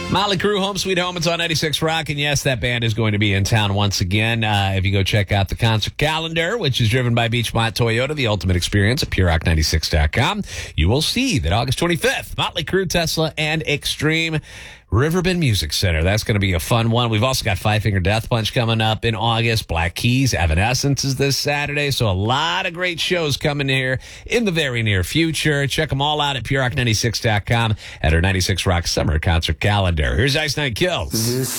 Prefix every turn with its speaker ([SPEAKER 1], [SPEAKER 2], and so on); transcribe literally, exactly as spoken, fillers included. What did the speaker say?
[SPEAKER 1] Motley Crue, Home Sweet Home. It's on ninety-six Rock. And yes, that band is going to be in town once again. Uh, if you go check out the concert calendar, which is driven by Beachmont Toyota, the ultimate experience at pure rock ninety-six dot com, you will see that August twenty-fifth, Motley Crue, Tesla, and Extreme Riverbend Music Center. That's going to be a fun one. We've also got Five Finger Death Punch coming up in August. Black Keys, Evanescence is this Saturday. So a lot of great shows coming here in the very near future. Check them all out at pure rock ninety-six dot com at our ninety-six Rock Summer Concert Calendar. Here's Ice Nine Kills.